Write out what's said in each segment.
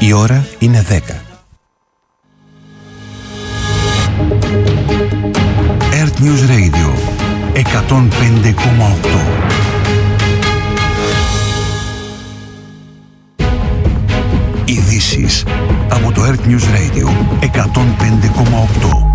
Η ώρα είναι 10. Earth News Radio 105,8. Ειδήσεις από το Earth News Radio 105,8.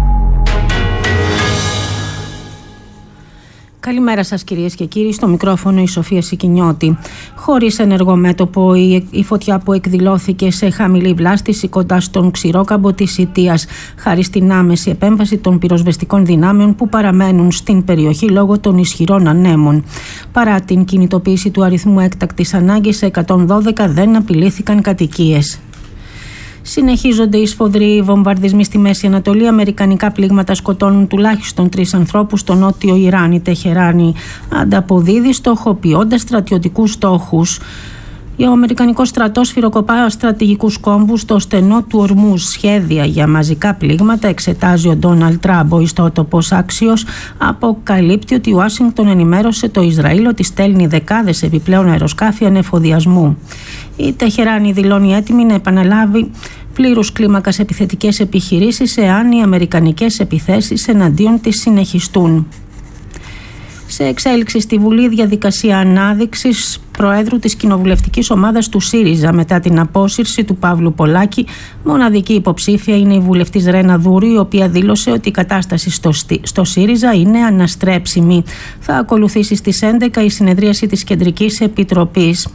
Καλημέρα σας κυρίες και κύριοι, στο μικρόφωνο η Σοφία Σικινιώτη. Χωρίς ενεργό μέτωπο, η φωτιά που εκδηλώθηκε σε χαμηλή βλάστηση κοντά στον ξηρόκαμπο της Ιττίας, χάρη στην άμεση επέμβαση των πυροσβεστικών δυνάμεων που παραμένουν στην περιοχή λόγω των ισχυρών ανέμων. Παρά την κινητοποίηση του αριθμού έκτακτης ανάγκης, σε 112 δεν απειλήθηκαν κατοικίες. Συνεχίζονται οι σφοδροί βομβαρδισμοί στη Μέση Ανατολή. Αμερικανικά πλήγματα σκοτώνουν τουλάχιστον 3 ανθρώπους στο νότιο Ιράν. Η Τεχεράνη ανταποδίδει στοχοποιώντας στρατιωτικούς στόχους. Ο Αμερικανικός στρατός σφυροκοπά στρατηγικούς κόμβους στο στενό του Ορμούζ. Σχέδια για μαζικά πλήγματα εξετάζει ο Ντόναλντ Τραμπ. Ο ιστότοπος Άξιος αποκαλύπτει ότι η Ουάσιγκτον ενημέρωσε το Ισραήλ ότι στέλνει δεκάδες επιπλέον αεροσκάφη ανεφοδιασμού. Η Τεχεράνη δηλώνει έτοιμη να επαναλάβει πλήρους κλίμακας επιθετικές επιχειρήσεις εάν οι αμερικανικές επιθέσεις εναντίον της συνεχιστούν. Σε εξέλιξη στη Βουλή διαδικασία ανάδειξης Προέδρου της κοινοβουλευτικής ομάδας του ΣΥΡΙΖΑ μετά την απόσυρση του Παύλου Πολάκη. Μοναδική υποψήφια είναι η βουλευτής Ρένα Δούρη, η οποία δήλωσε ότι η κατάσταση στο ΣΥΡΙΖΑ είναι αναστρέψιμη. Θα ακολουθήσει στις 11 η συνεδρίαση της Κεντρικής Επιτροπής.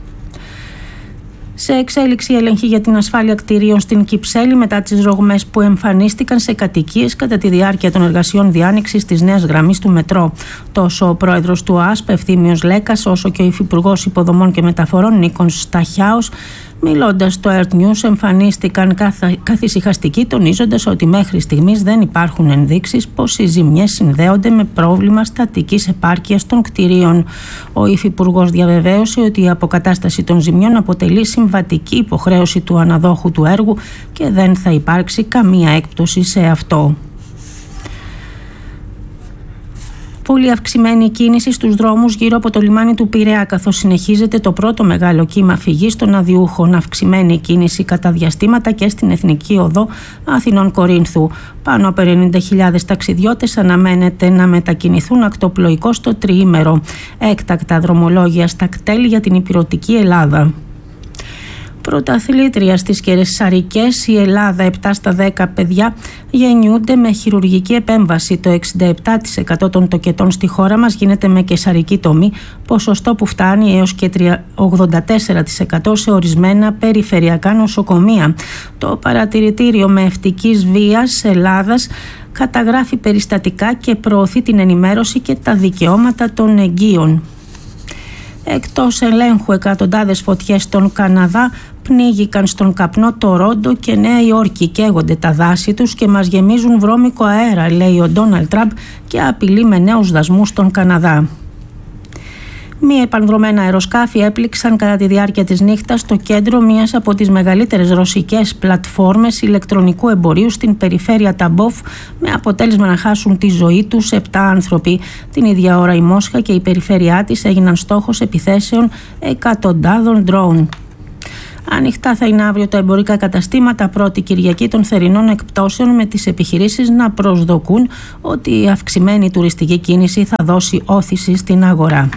Σε εξέλιξη έλεγχη για την ασφάλεια κτηρίων στην Κυψέλη μετά τις ρογμές που εμφανίστηκαν σε κατοικίες κατά τη διάρκεια των εργασιών διάνοιξης της νέας γραμμής του μετρό. Τόσο ο πρόεδρος του ΑΣΠ, Ευθύμιος Λέκας, όσο και ο υφυπουργός Υποδομών και Μεταφορών, Νίκος Σταχιάος, μιλώντας στο Earth News, εμφανίστηκαν καθησυχαστικοί, τονίζοντας ότι μέχρι στιγμής δεν υπάρχουν ενδείξεις πως οι ζημιές συνδέονται με πρόβλημα στατικής επάρκειας των κτηρίων. Ο υφυπουργός διαβεβαίωσε ότι η αποκατάσταση των ζημιών αποτελεί συμβατική υποχρέωση του αναδόχου του έργου και δεν θα υπάρξει καμία έκπτωση σε αυτό. Πολύ αυξημένη κίνηση στους δρόμους γύρω από το λιμάνι του Πειραιά, καθώς συνεχίζεται το πρώτο μεγάλο κύμα φυγής των αδιούχων. Αυξημένη κίνηση κατά διαστήματα και στην Εθνική Οδό Αθηνών Κορίνθου. Πάνω από 90.000 ταξιδιώτες αναμένεται να μετακινηθούν ακτοπλοϊκώς στο τριήμερο. Έκτακτα δρομολόγια στα κτέλ για την ηπειρωτική Ελλάδα. Πρωταθλήτρια στις Κερσαρικές, η Ελλάδα, 7 στα 10 παιδιά γεννιούνται με χειρουργική επέμβαση. Το 67% των τοκετών στη χώρα μας γίνεται με κεσαρική τομή, ποσοστό που φτάνει έως και 84% σε ορισμένα περιφερειακά νοσοκομεία. Το Παρατηρητήριο Μευτικής Βίας Ελλάδας καταγράφει περιστατικά και προωθεί την ενημέρωση και τα δικαιώματα των εγγύων. Εκτός ελέγχου, εκατοντάδες φωτιές στον Καναδά πνίγηκαν στον καπνό Τορόντο και Νέα Υόρκη. Καίγονται τα δάση τους και μας γεμίζουν βρώμικο αέρα, λέει ο Ντόναλντ Τραμπ και απειλεί με νέους δασμούς στον Καναδά. Μία επανδρομένα αεροσκάφη έπληξαν κατά τη διάρκεια της νύχτας στο κέντρο μιας από τις μεγαλύτερες ρωσικές πλατφόρμες ηλεκτρονικού εμπορίου στην περιφέρεια Ταμπόφ, με αποτέλεσμα να χάσουν τη ζωή τους 7 άνθρωποι. Την ίδια ώρα η Μόσχα και η περιφέρειά της έγιναν στόχος επιθέσεων εκατοντάδων ντρόουν. Ανοιχτά θα είναι αύριο τα εμπορικά καταστήματα, πρώτη Κυριακή των θερινών εκπτώσεων, με τις επιχειρήσεις να προσδοκούν ότι η αυξημένη τουριστική κίνηση θα δώσει όθηση στην αγορά.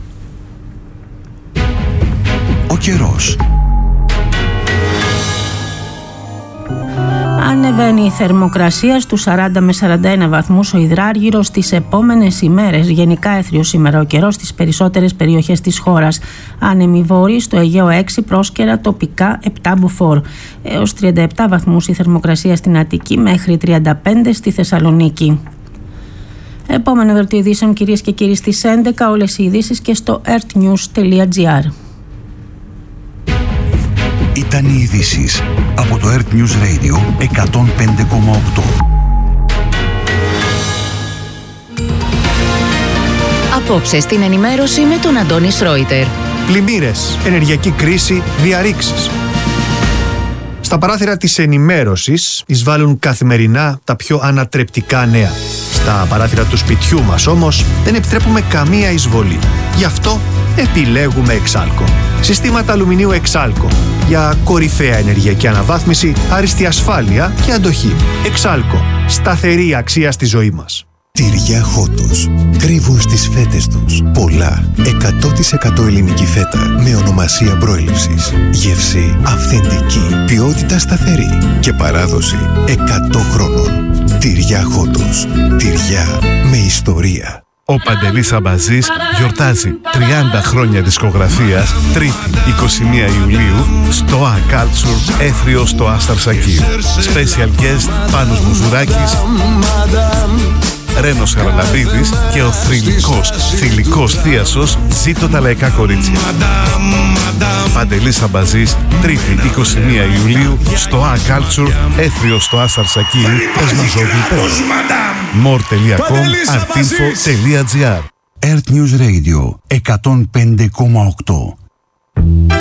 Ο καιρός. Ανεβαίνει η θερμοκρασία στους 40 με 41 βαθμούς ο υδράργυρος τις επόμενες ημέρες. Γενικά έθριο σήμερα ο καιρός στις περισσότερες περιοχές της χώρας. Άνεμοι βόρειοι, στο Αιγαίο 6, πρόσκαιρα τοπικά 7 μποφόρ. Έως 37 βαθμούς η θερμοκρασία στην Αττική, μέχρι 35 στη Θεσσαλονίκη. Επόμενο δελτίο ειδήσεων, κυρίες και κύριοι, στις 11, όλες οι ειδήσεις και στο earthnews.gr. Ήταν οι ειδήσεις από το Earth News Radio 105,8. Απόψε στην ενημέρωση με τον Αντώνη Σρόιτερ. Πλημμύρες, ενεργειακή κρίση, διαρρήξεις. Στα παράθυρα της ενημέρωσης εισβάλλουν καθημερινά τα πιο ανατρεπτικά νέα. Στα παράθυρα του σπιτιού μας όμως δεν επιτρέπουμε καμία εισβολή. Γι' αυτό επιλέγουμε Εξάλκο. Συστήματα αλουμινίου Εξάλκο. για κορυφαία ενεργειακή αναβάθμιση, άριστη ασφάλεια και αντοχή. Εξάλκο. Σταθερή αξία στη ζωή μας. Τυριά Χότος. Κρύβουν στις φέτες τους πολλά 100% ελληνική φέτα με ονομασία προέλευσης. Γεύση αυθεντική, ποιότητα σταθερή και παράδοση 100 χρόνων. Τυριά Χότος. Τυριά με ιστορία. Ο Παντελής Αμπαζής γιορτάζει 30 χρόνια δισκογραφίας, Τρίτη 21 Ιουλίου, στο A Culture, Έθριο στο Άσταρ Σακύρ. Special guest Πάνος Μουζουράκης, Ρένος Χαραλαμπίδης και ο θηλυκός θίασος Ζήτω τα λαϊκά κορίτσια. Παντελής Αμπαζής, Τρίτη 21 Ιουλίου, στο A Culture, Έθριο στο Άσταρ Σακύρ, Πεσμαζόγλου Πέρα. more.com, artinfo.gr. Earth News Radio 105,8.